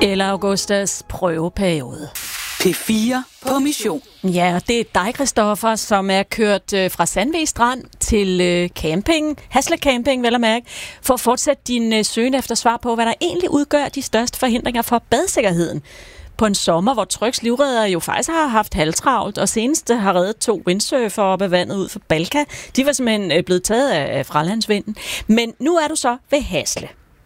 Eller Augustas prøveperiode. P4 på mission. Ja, det er dig, Christoffer, som er kørt fra Sandvig Strand til camping, Hasle Camping, vel at mærke, for at fortsætte din søgen efter svar på, hvad der egentlig udgør de største forhindringer for badsikkerheden. På en sommer, hvor Trygs livredder jo faktisk har haft halvtravlt, og senest har reddet 2 windsurfer op af vandet ud for Balka. De var simpelthen blevet taget af fralandsvinden. Men nu er du så ved Hasle.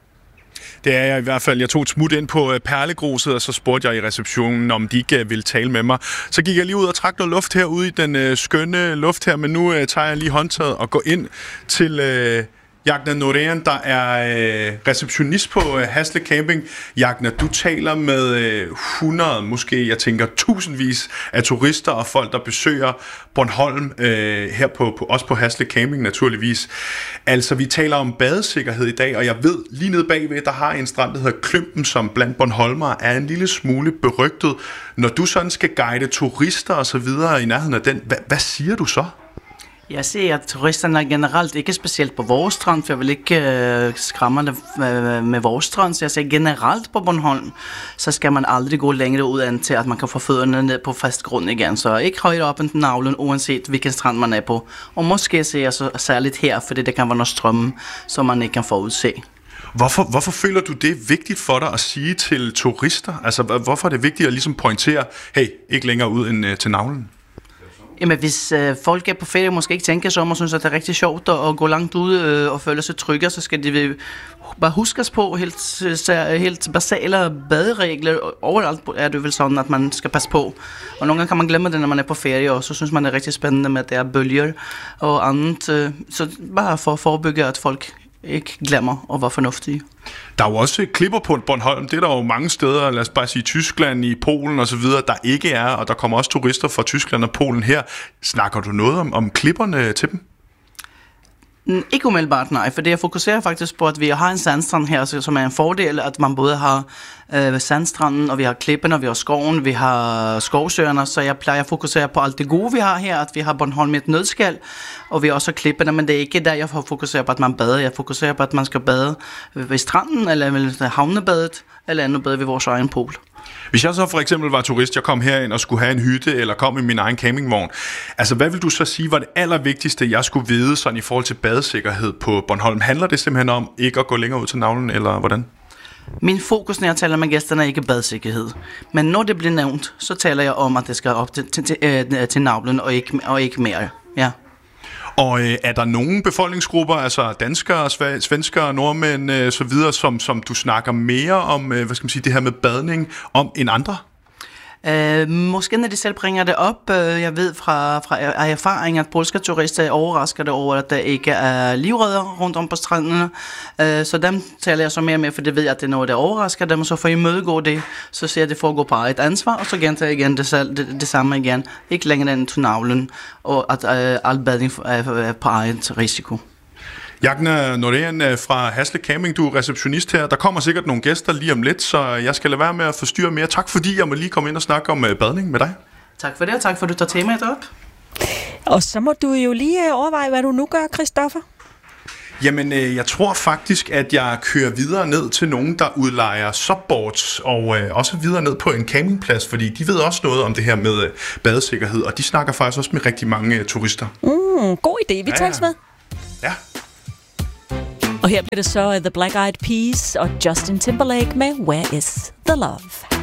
Det er jeg i hvert fald. Jeg tog et smut ind på Perlegruset, og så spurgte jeg i receptionen, om de ikke ville tale med mig. Så gik jeg lige ud og trak noget luft herude i den skønne luft her, men nu tager jeg lige håndtaget og går ind til Jagna Norén, der er receptionist på Hasle Camping. Jagna, du taler med 100, måske jeg tænker tusindvis af turister og folk, der besøger Bornholm, her også på Hasle Camping naturligvis. Altså, vi taler om badesikkerhed i dag, og jeg ved, lige nede bagved, der har en strand, der hedder Klympen, som blandt bornholmere er en lille smule berygtet. Når du sådan skal guide turister og så videre i nærheden af den, hvad siger du så? Jeg ser, at turisterne generelt, ikke specielt på vores strand, for jeg vil ikke skræmme det med vores strand, så jeg siger generelt på Bornholm, så skal man aldrig gå længere ud end til, at man kan få fødderne ned på fast grund igen. Så ikke højt op end navlen, uanset hvilken strand man er på. Og måske ser jeg så særligt her, fordi det kan være noget strømme, som man ikke kan forudse. Hvorfor føler du, det er vigtigt for dig at sige til turister? Altså, hvorfor er det vigtigt at ligesom pointere, hey, ikke længere ud end til navlen? Jamen, hvis folk er på ferie og måske ikke tænker sig om og synes, at det er rigtig sjovt at gå langt ud og føle sig trygge, så skal de bare huskes på helt basale baderegler. Overalt er det vel sådan, at man skal passe på. Og nogle gange kan man glemme det, når man er på ferie, og så synes man, det er rigtig spændende med, at der er bølger og andet. Så bare for at forebygge, at folk ikke glemmer og var fornuftige. Der er jo også klipper på Bornholm. Det er der jo mange steder, lad os bare sige Tyskland, i Polen og så videre, der ikke er, og der kommer også turister fra Tyskland og Polen her. Snakker du noget om klipperne til dem? Ikke umiddelbart, nej, for det jeg fokuserer faktisk på, at vi har en sandstrand her, som er en fordel, at man både har sandstranden, og vi har klippen, og vi har skoven, vi har skovsøerne, så jeg plejer at fokusere på alt det gode, vi har her, at vi har Bornholm med et nødskal, og vi har også klipperne, men det er ikke der, jeg fokuserer på, at man bader. Jeg fokuserer på, at man skal bade ved stranden, eller ved havnebadet, eller andet bade ved vores egen pool. Hvis jeg så for eksempel var turist, jeg kom herind og skulle have en hytte, eller kom i min egen campingvogn, altså hvad vil du så sige var det allervigtigste, jeg skulle vide sådan i forhold til badesikkerhed på Bornholm? Handler det simpelthen om ikke at gå længere ud til navlen, eller hvordan? Min fokus, når jeg taler med gæsterne, er ikke badsikkerhed. Men når det bliver nævnt, så taler jeg om, at det skal op til navlen og ikke mere. Ja. Og er der nogle befolkningsgrupper, altså danskere, svenskere, nordmænd så videre, som du snakker mere om, hvad skal man sige, det her med badning om end andre? Måske når de selv bringer det op. Jeg ved fra erfaring, at polske turister er overrasket over, at der ikke er livredder rundt om på strandene. Så dem taler jeg så mere med, for det ved jeg, at det er noget, der overrasker dem. Så for at imødegå det, så ser jeg det foregå på eget ansvar, og så gentager jeg igen det samme igen. Ikke længere end til navlen, og at al badning er på eget risiko. Jagna Norén fra Hasle Camping, du er receptionist her. Der kommer sikkert nogle gæster lige om lidt, så jeg skal lade være med at forstyrre mere. Tak fordi jeg må lige komme ind og snakke om badning med dig. Tak for det, og tak for at du tager temaet op. Og så må du jo lige overveje, hvad du nu gør, Christoffer. Jamen, jeg tror faktisk, at jeg kører videre ned til nogen, der udlejer subboards, og også videre ned på en campingplads, fordi de ved også noget om det her med badesikkerhed, og de snakker faktisk også med rigtig mange turister. God idé, vi tales med. Ja. Og her bliver det så The Black Eyed Peas og Justin Timberlake med Where is the Love?